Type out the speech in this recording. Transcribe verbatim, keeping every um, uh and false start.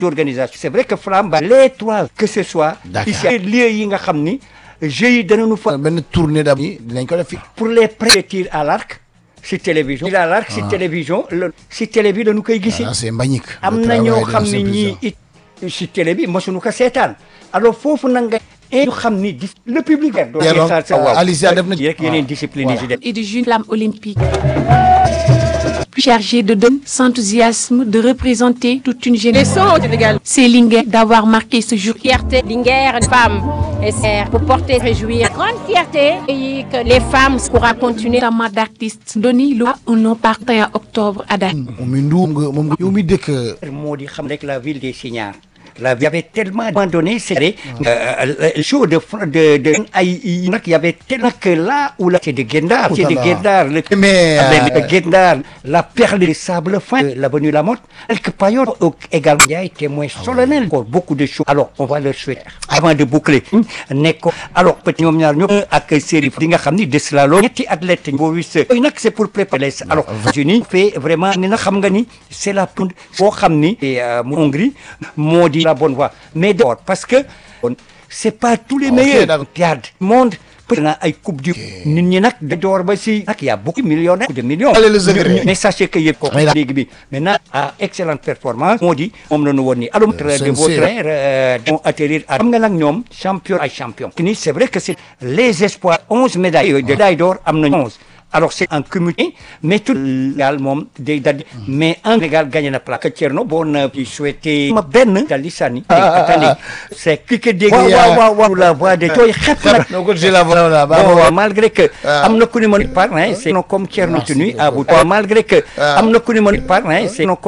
d'organisation. C'est vrai que Flambe les trois que ce soit ici lieu yi nga xam ni jeux yi danañu fa benn tournée d'ab dinañ ko def fi pour les prêts tir à l'arc si télévision tir à l'arc si télévision si télé bi dañu koy gisee c'est Mbagnick am na ñoo xam ne ñii it si télé bi mosuñu ko seetaan alors foofu nag nga ñu xam ni le public Alicia def na rek yeneen discipline yi si def et de jeunes flammes olympiques chargé de donner son enthousiasme de représenter toute une génération. C'est Linguère d'avoir marqué ce jour. Fierté, Linguère, femme, et c'est pour porter réjouir. Grande fierté et que les femmes pourront continuer. Notamment d'artistes donné le un nom par trente et un octobre à date. moo di xam rek la ville des Signares. La il y avait tellement abandonné c'est euh, le show de de de ay nag il y avait tellement que là où là c'est de Guet-Ndar c'est de Guet-Ndar le mais de Guet-Ndar la perle des sables fins l'avenue Lamotte quelques périodes également il y a été témoin solennel encore beaucoup de choses alors on va leur souhaiter avant de boucler nekk alors peut-être ñoom ñaar ñëpp ak série di nga xam ni des la loolu ñetti athlètes boo wis yooyu nag c'est pour préparer alors États-Unis fait vraiment ni na xam nga ni c'est la boo xam ni mu Hongrie moo di la bonne voie mais d'or parce que c'est pas tous les meilleurs regarde monde peut na ay coupe du nit ñi nag d'or ba si nag y a beaucoup de millions de millions mais sachez que yëpp ko léegi bi maintenant à excellente performance moo di moom la ñu woon ni alors de votre vont atterrir à xam nga nag ñoom champion ay champion ni c'est vrai que c'est les espoirs onze médailles de médaille d'or am nañu onze alors c'est en cumulé mais tout Sénégal moom day daldi mais en Sénégal gagné na plaque Thierno boo na di souhaité ma benn daldi sànni attendez c'est ki que dégg waaw waaw waaw la voix de tooy xepp nag malgré que am na ku ni mën par c'est comme Thierno tenu à bout malgré que am na ku ni mën par c'est